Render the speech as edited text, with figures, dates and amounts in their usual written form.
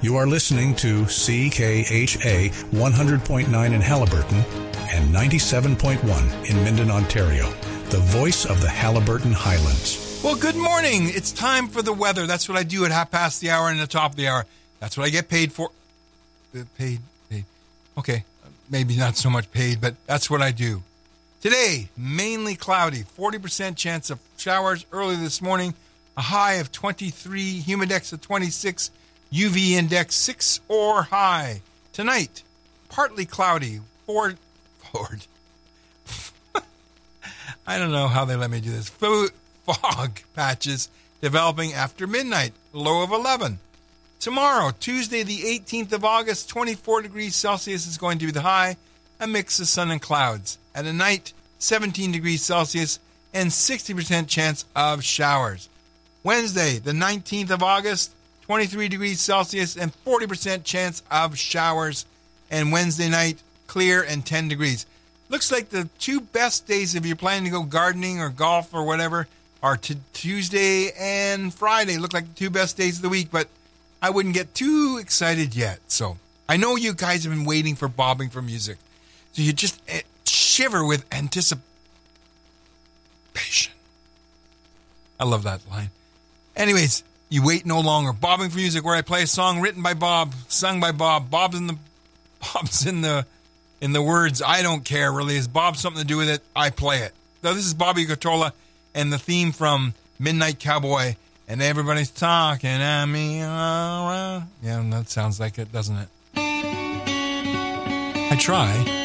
You are listening to CKHA 100.9 in Halliburton and 97.1 in Minden, Ontario, the voice of the Halliburton Highlands. Well, good morning. It's time for the weather. That's what I do at half past the hour and the top of the hour. That's what I get paid for. Paid. Okay, maybe not so much paid, but that's what I do. Today, mainly cloudy, 40% chance of showers early this morning, a high of 23, humidex of 26, UV index 6 or high. Tonight, partly cloudy, Ford. I don't know how they let me do this. Fog patches developing after midnight, low of 11. Tomorrow, Tuesday, the 18th of August, 24 degrees Celsius is going to be the high, a mix of sun and clouds. At a night, 17 degrees Celsius and 60% chance of showers. Wednesday, the 19th of August, 23 degrees Celsius and 40% chance of showers. And Wednesday night, clear and 10 degrees. Looks like the two best days if you're planning to go gardening or golf or whatever are Tuesday and Friday. Look like the two best days of the week, but I wouldn't get too excited yet. So I know you guys have been waiting for Bobbing for Music. So you just shiver with anticipation. I love that line. Anyways, you wait no longer. Bobbing for Music, where I play a song written by Bob, sung by Bob. Bob's in the words. I don't care really. Is Bob something to do with it? I play it. So this is Bobby Catola and the theme from Midnight Cowboy. And everybody's talking at me. Yeah, that sounds like it, doesn't it? I try.